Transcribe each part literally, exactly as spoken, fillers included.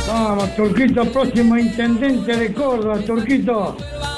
Vamos, Turquito, próximo intendente de Córdoba, Turquito.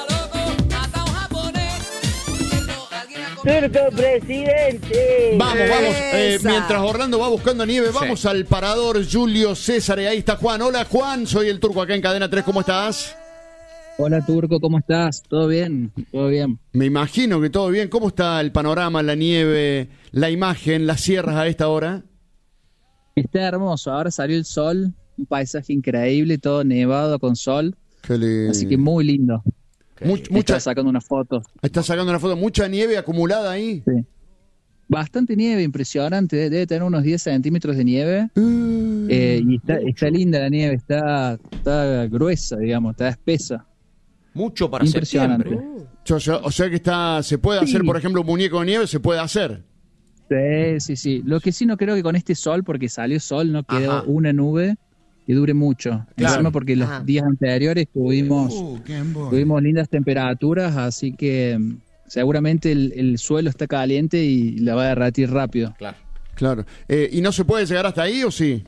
Turco presidente. Vamos, vamos. Eh, Esa. mientras Orlando va buscando nieve, vamos Sí. al parador Julio César. Ahí está Juan. Hola, Juan. Soy el Turco acá en Cadena tres. ¿Cómo estás? Hola Turco, ¿cómo estás? ¿Todo bien? ¿Todo bien? Me imagino que todo bien. ¿Cómo está el panorama, la nieve, la imagen, las sierras a esta hora? Está hermoso, ahora salió el sol, un paisaje increíble, todo nevado con sol, Qué lindo. así que muy lindo. Much- mucha, Estaba sacando una foto. está sacando una foto. Mucha nieve acumulada ahí. Sí. Bastante nieve, impresionante, debe debe tener unos diez centímetros de nieve. Uh, Eh, y está, está linda la nieve, está, está gruesa, digamos, está espesa. Mucho para Impresionante. septiembre. o, sea, o sea que está, se puede Sí. hacer, por ejemplo, un muñeco de nieve, se puede hacer. Sí, sí, sí. Lo que sí no creo que con este sol, porque salió sol, no quedó Ajá. una nube que dure mucho. Claro. Encima porque los Ajá. días anteriores tuvimos, tuvimos lindas temperaturas, así que mm, seguramente el, el suelo está caliente y la va a derretir rápido. Claro. Claro. Eh, ¿Y no se puede llegar hasta ahí o sí?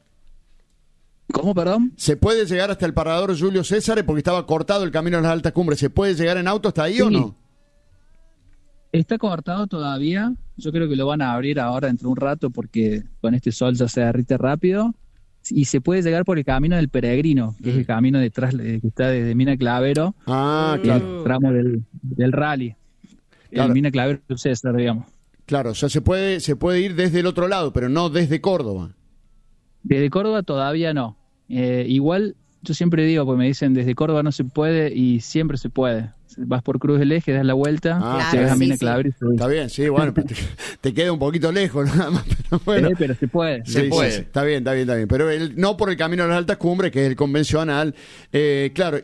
¿Cómo, perdón? ¿Se puede llegar hasta el parador Julio César porque estaba cortado el camino a las altas cumbres? ¿Se puede llegar en auto hasta ahí o Sí. no? Está cortado todavía. Yo creo que lo van a abrir ahora dentro de un rato porque con este sol ya se derrite rápido. Y se puede llegar por el camino del Peregrino, que es el camino detrás eh, que está desde Mina Clavero, Ah, el claro. tramo del, del rally. Claro. El Mina Clavero César, digamos. Claro, o sea, se puede, se puede ir desde el otro lado, pero no desde Córdoba. Desde Córdoba todavía no. Eh, igual yo siempre digo, porque me dicen desde Córdoba no se puede y siempre se puede. Vas por Cruz del Eje, das la vuelta, Ah, llegas a sí, Mina sí. Clavero y subís. Está bien, sí, bueno, pero te, te queda un poquito lejos nada más, pero bueno. Eh, pero se puede. Se Sí, puede. sí, sí, está bien, está bien, está bien. Pero el, no por el camino a las altas cumbres, que es el convencional. Eh, claro,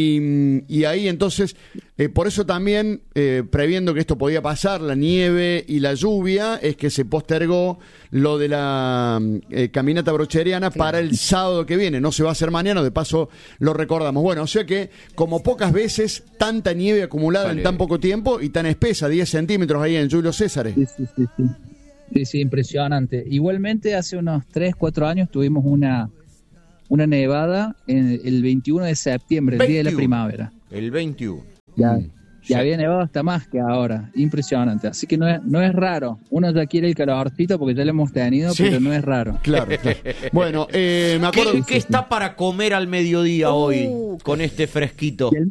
y, y ahí entonces, eh, por eso también, eh, previendo que esto podía pasar, la nieve y la lluvia, es que se postergó lo de la eh, caminata brocheriana para el sábado que viene. No se va a hacer mañana, de paso lo recordamos. Bueno, o sea que, como pocas veces, tanta nieve acumulada Vale. en tan poco tiempo y tan espesa, diez centímetros ahí en Julio César. Sí, sí, sí, sí. Sí, sí, impresionante. Igualmente, hace unos tres, cuatro años tuvimos una, una nevada en el veintiuno de septiembre, el día de la veintiuno. primavera. El veintiuno. Ya, Mm. ya Sí. había nevado hasta más que ahora. Impresionante. Así que no es, no es raro. Uno ya quiere el calorcito porque ya lo hemos tenido, Sí. pero no es raro. Claro, claro. Bueno, eh, me acuerdo... ¿Qué, qué está para comer al mediodía hoy Uh, con este fresquito? Y, el-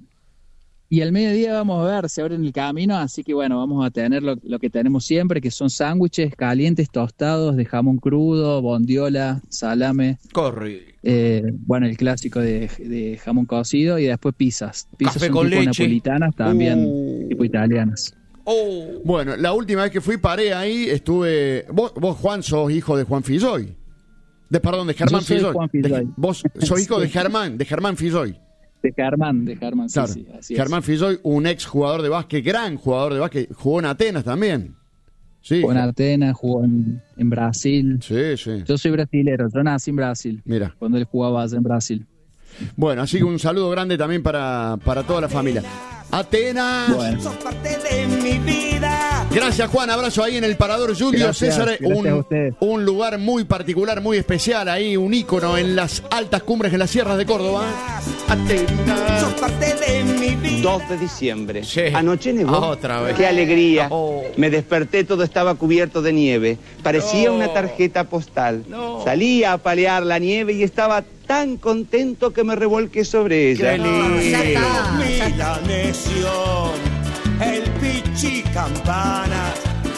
y al mediodía vamos a ver, se abren el camino, así que bueno, vamos a tener lo, lo que tenemos siempre, que son sándwiches calientes, tostados, de jamón crudo, bondiola, salame, Corre. eh, bueno, el clásico de, de jamón cocido y después pizzas. Pizzas Café son con tipo leche. napolitanas, también Uh. tipo italianas. Oh. Bueno, la última vez que fui paré ahí, estuve... Vos, vos Juan, sos hijo de Juan Filloy. De, perdón, de Germán Yo soy Filloy. Juan Filloy. De- vos sos hijo de Sí. Germán, de Germán Filloy. De Germán, de Germán, sí, Claro. sí, así es. Germán Filloy, un ex jugador de básquet, gran jugador de básquet, jugó en Atenas también. Sí. Jugó en Atenas, jugó en, en Brasil. Sí, sí. Yo soy brasilero, yo nací en Brasil, Mira. cuando él jugaba allá en Brasil. Bueno, así que un saludo grande también para, para toda la familia. Atenas. Bueno, Gracias, Juan. Abrazo ahí en el parador Julio Gracias, César. gracias a Un, ustedes. un lugar muy particular, muy especial ahí, un ícono en las altas cumbres de las sierras de Córdoba. Atenas. dos de diciembre. Sí. Anoche nevó. Ah, otra vez. ¡Qué alegría! Oh. Me desperté, todo estaba cubierto de nieve. Parecía No. una tarjeta postal. No. Salí a palear la nieve y estaba tan contento que me revolqué sobre ella. Qué lindo. ya está, ya está. La Nación, el Pichi Campana,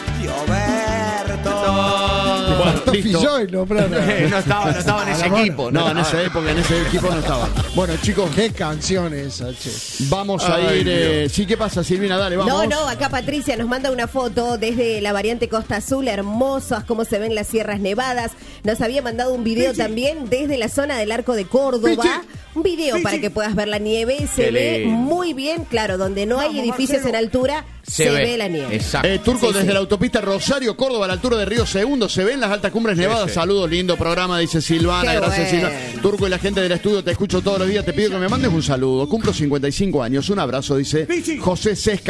Gioberto. Bueno, listo. Filloy, no, pero no. no estaba, no estaba en ese A la mano. equipo. No, en estaba. esa época, en ese equipo no estaba. Bueno, chicos, Qué canción esa, che. vamos a Ay, ir. eh, sí, ¿qué pasa, Silvina? Dale, vamos. No, no, acá Patricia nos manda una foto desde la variante Costa Azul, hermosas cómo se ven las sierras nevadas. Nos había mandado un video también desde la zona del Arco de Córdoba. Pichi. Un video para que puedas ver la nieve. Se Qué ve lindo. muy bien, claro, donde no hay edificios en altura, se, ve. la nieve. Exacto. Eh, Turco, Sí, desde sí. la autopista Rosario, Córdoba, a la altura de Río Segundo, se ven las altas cumbres nevadas. sí. Saludos, lindo programa, dice Silvana. Qué Gracias, bueno. Silvana. Turco y la gente del estudio, te escucho todos los días. Te pido que me mandes un saludo. Cumplo cincuenta y cinco años. Un abrazo, dice José Sesca.